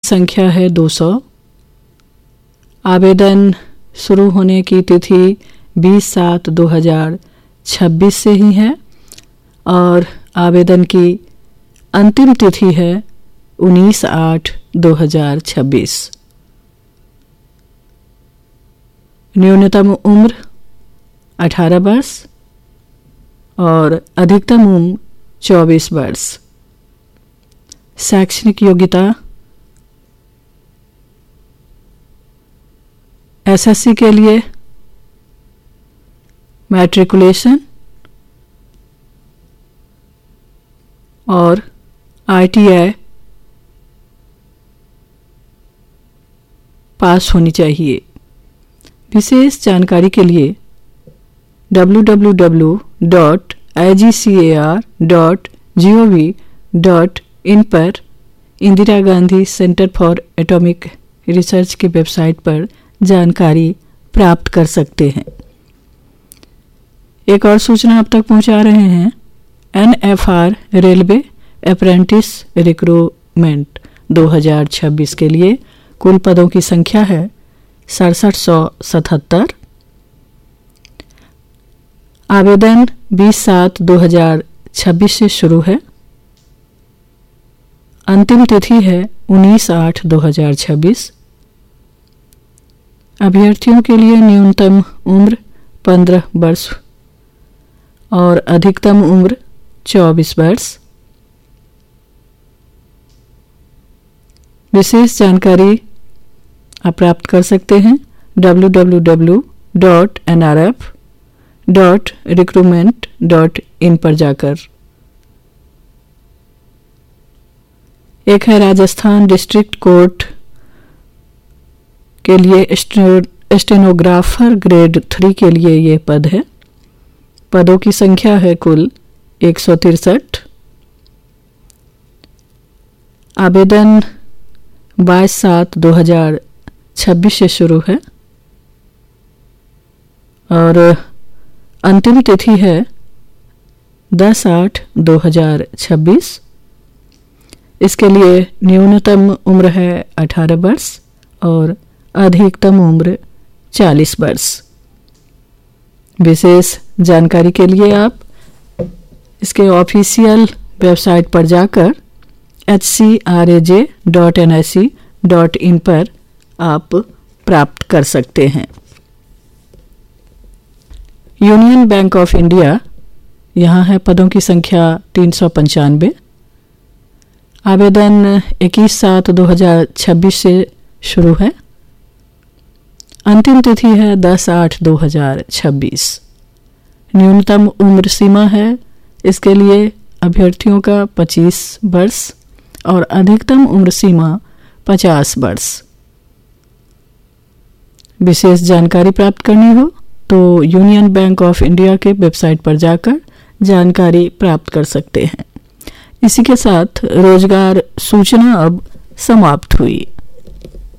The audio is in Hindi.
संख्या है 200। आवेदन शुरू होने की तिथि 20/7/2026 से ही है और आवेदन की अंतिम तिथि है 19/8/2026। न्यूनतम उम्र 18 वर्ष और अधिकतम उम्र 24 वर्ष। शैक्षणिक योग्यता एसएससी के लिए मैट्रिकुलेशन और आईटीआई पास होनी चाहिए। विशेष जानकारी के लिए www.igcar.gov.in पर Indira Gandhi centre for atomic research की वेबसाइट पर जानकारी प्राप्त कर सकते हैं। एक और सूचना अब तक पहुंचा रहे हैं। NFR रेलवे अप्रेंटिस रिक्रूटमेंट 2026 के लिए कुल पदों की संख्या है 6777। आवेदन 20/7/2026 से शुरू है। अंतिम तिथि है 19/8/2026। अभ्यर्थियों के लिए न्यूनतम उम्र 15 वर्ष और अधिकतम उम्र 24 वर्ष। विशेष जानकारी आप प्राप्त कर सकते हैं www.nrf.recruitment.in पर जाकर। एक है राजस्थान डिस्ट्रिक्ट कोर्ट के लिए स्टेनोग्राफर ग्रेड 3 के लिए ये पद है। पदों की संख्या है कुल 163। आवेदन 22/7/2026 से शुरू है और अंतिम तिथि है 10/8/2026। इसके लिए न्यूनतम उम्र है 18 वर्ष और अधिकतम उम्र 40 वर्ष। विशेष जानकारी के लिए आप इसके ऑफिशियल वेबसाइट पर जाकर hcraj.nic.in पर आप प्राप्त कर सकते हैं। यूनियन बैंक ऑफ इंडिया, यहाँ है पदों की संख्या 395। आवेदन 21/7/2026 से शुरू है। अंतिम तिथि है 10/8/2026। न्यूनतम उम्र सीमा है इसके लिए अभ्यर्थियों का 25 वर्ष और अधिकतम उम्र सीमा 50 वर्ष। विशेष जानकारी प्राप्त करनी हो तो यूनियन बैंक ऑफ इंडिया के वेबसाइट पर जाकर जानकारी प्राप्त कर सकते हैं। इसी के साथ रोजगार सूचना अब समाप्त हुई।